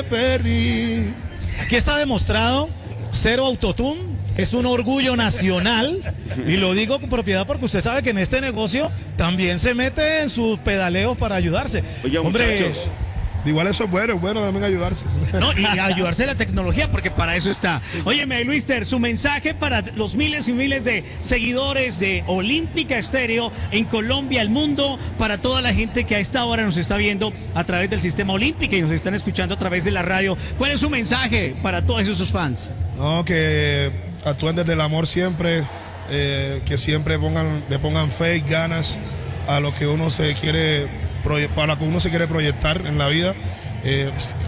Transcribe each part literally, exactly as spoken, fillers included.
me perdí. Aquí está demostrado, cero autotune, es un orgullo nacional, y lo digo con propiedad porque usted sabe que en este negocio también se mete en sus pedaleos para ayudarse. Oye, Hombre, muchachos, Igual eso es bueno, es bueno también ayudarse. No, y ayudarse a la tecnología, porque para eso está. Óyeme, Luister, su mensaje para los miles y miles de seguidores de Olímpica Estéreo en Colombia, el mundo, para toda la gente que a esta hora nos está viendo a través del sistema Olímpica y nos están escuchando a través de la radio. ¿Cuál es su mensaje para todos esos fans? No, que actúen desde el amor siempre, eh, que siempre pongan, le pongan fe y ganas a lo que uno se quiere para lo que uno se quiere proyectar en la vida. Eh,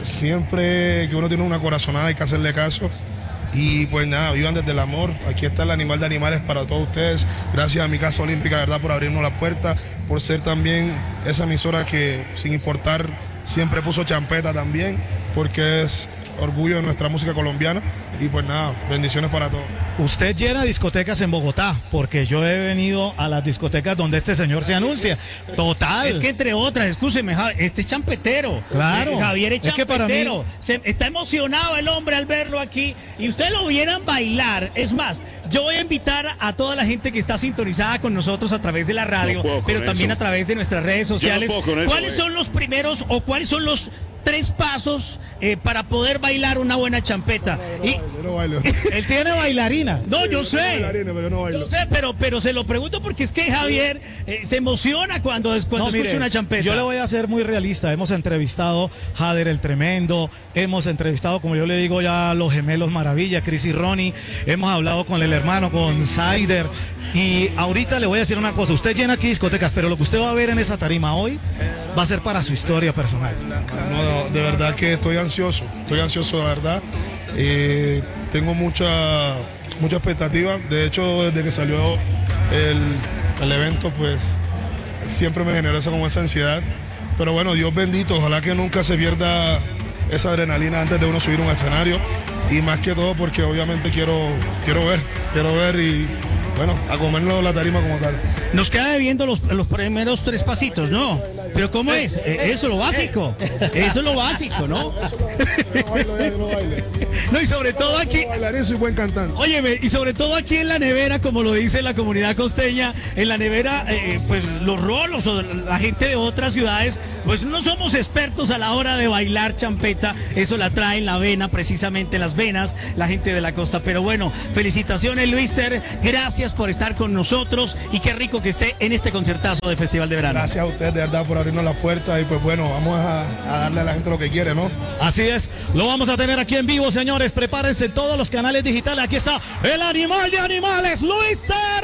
siempre que uno tiene una corazonada hay que hacerle caso. Y pues nada, vivan desde el amor. Aquí está el Animal de Animales para todos ustedes. Gracias a mi Casa Olímpica, de verdad, por abrirnos las puertas, por ser también esa emisora que, sin importar, siempre puso champeta también, porque es orgullo de nuestra música colombiana. Y pues nada, bendiciones para todos. usted llena discotecas en Bogotá, porque yo he venido a las discotecas donde este señor se anuncia. Total. Es que entre otras, escúcheme, este es champetero. Claro. Eh, Javier es Es que para champetero. mí- Se- está emocionado el hombre al verlo aquí. Y ustedes lo vieran bailar. Es más, yo voy a invitar a toda la gente que está sintonizada con nosotros a través de la radio, No puedo con pero también eso. a través de nuestras redes sociales. puedo con eso, ¿Cuáles eh. son los primeros o cuáles son los tres pasos eh, para poder bailar una buena champeta? Y, Yo no bailo. Él tiene bailarina. no, yo sé. Bailarina, pero yo no bailo. Yo sé, pero, pero se lo pregunto porque es que Javier eh, se emociona cuando, cuando No, escucha mire, una champeta. yo le voy a ser muy realista. Hemos entrevistado a Jader el Tremendo, hemos entrevistado, como yo le digo, ya a los gemelos Maravilla, Chris y Ronnie, hemos hablado con el hermano, con Sider, y ahorita le voy a decir una cosa, usted llena aquí discotecas, pero lo que usted va a ver en esa tarima hoy va a ser para su historia personal. No, de verdad que estoy ansioso, estoy ansioso de verdad. Eh, tengo mucha, mucha expectativa. De hecho, desde que salió el, el evento, pues siempre me generó esa, como esa ansiedad. Pero bueno, Dios bendito, ojalá que nunca se pierda esa adrenalina antes de uno subir un escenario. Y más que todo porque obviamente quiero, quiero ver, quiero ver y bueno, a comernos la tarima como tal. Nos queda debiendo los, los primeros tres pasitos, ¿no? Pero ¿cómo es? Eh, Eso es lo básico. Eso es lo básico, ¿no? Yo no bailo, ya, yo no bailo. No, y sobre todo aquí, Bailarín, soy buen cantante. óyeme, y sobre todo aquí en la nevera, como lo dice la comunidad costeña, en la nevera, eh, pues los rolos o la gente de otras ciudades, pues no somos expertos a la hora de bailar champeta, eso la trae en la vena, precisamente las venas, la gente de la costa. Pero bueno, felicitaciones, Luister, gracias por estar con nosotros y qué rico que esté en este concertazo de Festival de Verano. Gracias a ustedes de verdad por abrirnos las puertas y pues bueno, vamos a, a darle a la gente lo que quiere, ¿no? Así es, lo vamos a tener aquí en vivo, señores. Prepárense todos los canales digitales. Aquí está el Animal de Animales, Luister